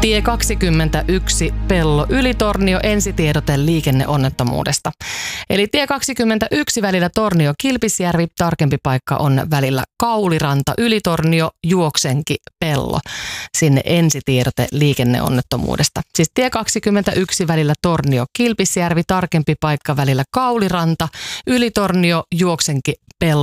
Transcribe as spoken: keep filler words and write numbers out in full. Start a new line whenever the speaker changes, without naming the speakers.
Tie kaksikymmentäyksi Pello Ylitornio, ensitiedote liikenneonnettomuudesta. Eli tie kaksikymmentäyksi välillä Tornio Kilpisjärvi, tarkempi paikka on välillä Kauliranta Ylitornio Juoksenki Pello. Sinne ensitiedote liikenneonnettomuudesta. Siis tie kaksikymmentäyksi välillä Tornio Kilpisjärvi, tarkempi paikka välillä Kauliranta Ylitornio Juoksenki